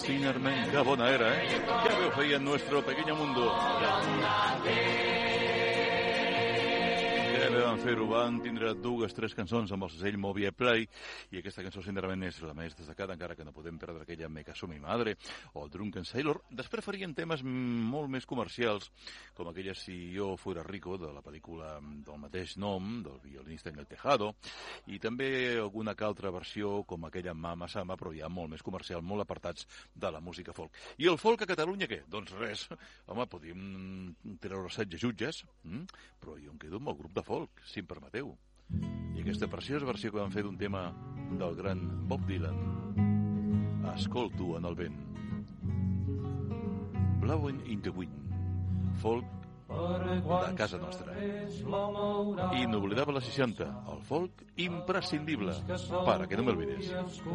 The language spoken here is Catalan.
Sinnerman, que bona era, eh? Ja veu feia en Nuestro Pequeño Mundo. Van fer-ho, van tindre 2-3 cançons amb el segell Movie Play, i aquesta cançó sincerament és la més destacada, encara que no podem perdre aquella Me casó mi madre o Drunken Sailor. Després farien temes molt més comercials, com aquella Si yo fuera rico, de la pel·lícula del mateix nom, del violinista en el tejado, i també alguna que altra versió, com aquella Mama Sama, però ja molt més comercial, molt apartats de la música folk. I el folk a Catalunya, què? Doncs res. Home, podíem treure 16 jutges, però jo em quedo amb el grup de folk, si em permeteu. I aquesta preciosa versió que van fer d'un tema del gran Bob Dylan, Escolto en el vent. Blowing in the wind. Folk de casa nostra. Inoblidable 60, el folk imprescindible, para que no me olvides.